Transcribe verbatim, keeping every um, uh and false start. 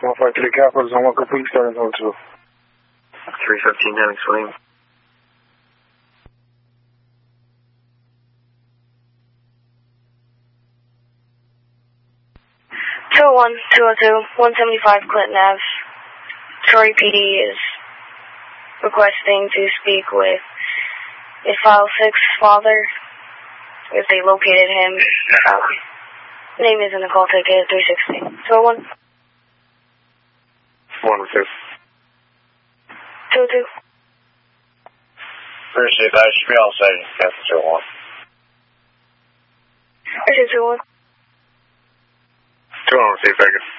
one five three Capitals on one complete starting zone two. three fifteen Hemmings, William. two oh one, two oh two, one seventy-five Clinton Avenue. Troy P D is requesting to speak with a file six father if they located him. Um, name is in the call ticket, three sixty. two oh one? one oh two. two oh two. Appreciate that. Should be all set. That's two oh one. Appreciate two oh one. two oh one, see you, Vegas.